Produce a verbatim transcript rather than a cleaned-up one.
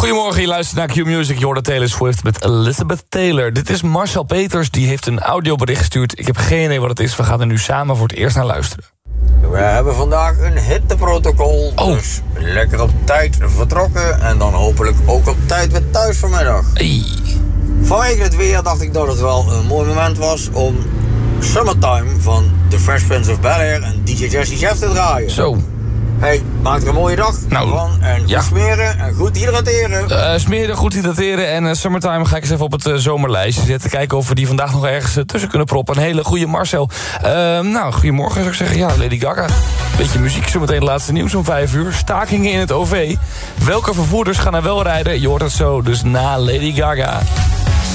Goedemorgen, je luistert naar Q-Music. Je hoort Taylor Swift met Elizabeth Taylor. Dit is Marcel Peters, die heeft een audiobericht gestuurd. Ik heb geen idee wat het is. We gaan er nu samen voor het eerst naar luisteren. We hebben vandaag een hitteprotocol. Oh. Dus lekker op tijd vertrokken. En dan hopelijk ook op tijd weer thuis vanmiddag. Hey. Vanwege het weer dacht ik dat het wel een mooi moment was om Summertime van The Fresh Prince of Bel-Air en D J Jazzy Jeff te draaien. Zo. Hey, maak er een mooie dag Nou, van. En goed ja. smeren en goed hydrateren. Uh, smeren, goed hydrateren en uh, Summertime ga ik eens even op het uh, zomerlijstje zetten. Kijken of we die vandaag nog ergens uh, tussen kunnen proppen. Een hele goede Marcel. Uh, nou, goedemorgen zou ik zeggen. Ja, Lady Gaga. Beetje muziek, zometeen het laatste nieuws om vijf uur. Stakingen in het O V. Welke vervoerders gaan er wel rijden? Je hoort het zo, dus na Lady Gaga.